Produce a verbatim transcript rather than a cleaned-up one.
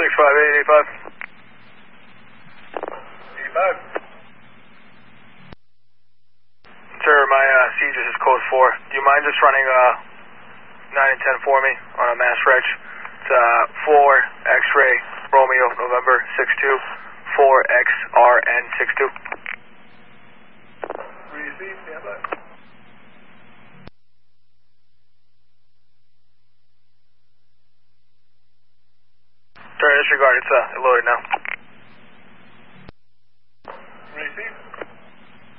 six five eight eight five. eight five. Sir, my uh, C G is code four. Do you mind just running uh, nine and ten for me on a mass reg? It's uh, four X-ray Romeo November six two, four X R N six two. Receive, stand by. Sorry, disregard, it's uh, loaded now.